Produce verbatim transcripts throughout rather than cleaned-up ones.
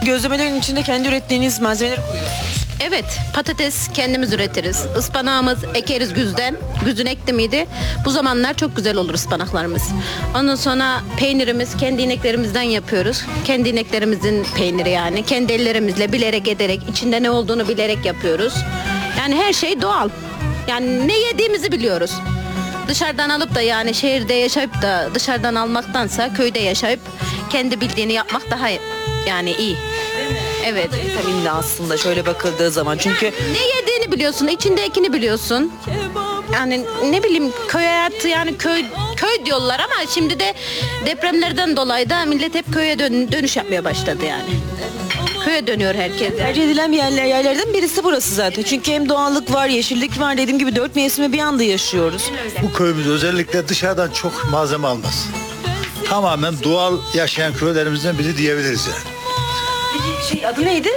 gözlemelerin içinde kendi ürettiğiniz malzemeleri koyuyorsunuz. Evet, patates kendimiz üretiriz. Ispanağımız ekeriz güzden. Güzün ekti miydi? Bu zamanlar çok güzel olur ıspanaklarımız. Ondan sonra peynirimiz kendi ineklerimizden yapıyoruz. Kendi ineklerimizin peyniri yani. Kendi ellerimizle bilerek ederek, içinde ne olduğunu bilerek yapıyoruz. Yani her şey doğal. Yani ne yediğimizi biliyoruz. Dışarıdan alıp da yani şehirde yaşayıp da dışarıdan almaktansa köyde yaşayıp kendi bildiğini yapmak daha yani iyi. Evet. Vitaminli aslında şöyle bakıldığı zaman. Çünkü Ne yediğini biliyorsun, içindekini biliyorsun. Yani ne bileyim köy hayatı yani köy köy diyorlar ama şimdi de depremlerden dolayı da millet hep köye dön- dönüş yapmaya başladı yani. Köye dönüyor herkes. tercih edilen bir yerler, yerlerden birisi burası zaten. Çünkü hem doğallık var, yeşillik var. Dediğim gibi dört mevsimi bir anda yaşıyoruz. Bu köyümüz özellikle dışarıdan çok malzeme almaz. Tamamen doğal yaşayan köylerimizden biri diyebiliriz yani. Şey, adı neydi?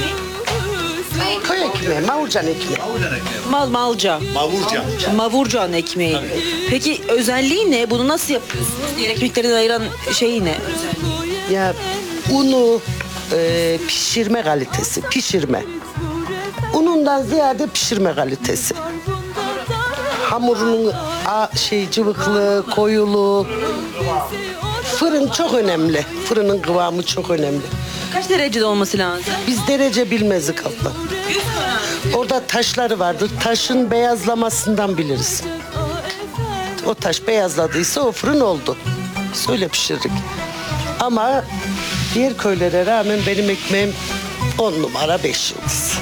Köy ekmeği, mavurcan ekmeği. Mal malca. Mavurca. Mavurcan ekmeği. Peki özelliği ne? Bunu nasıl yapıyorsunuz? Diğer ekmeklerden ayıran şeyi ne? Ya unu e, pişirme kalitesi, pişirme. Unundan ziyade pişirme kalitesi. Hamurunun a, şey cıvıklığı, koyuluğu. Fırın çok önemli. Fırının kıvamı çok önemli. Kaç derecede olması lazım? Biz derece bilmezdik abla. Orada taşları vardır. Taşın beyazlamasından biliriz. O taş beyazladıysa o fırın oldu. Biz öyle pişirdik. Ama diğer köylere rağmen benim ekmeğim on numara beş yıldız.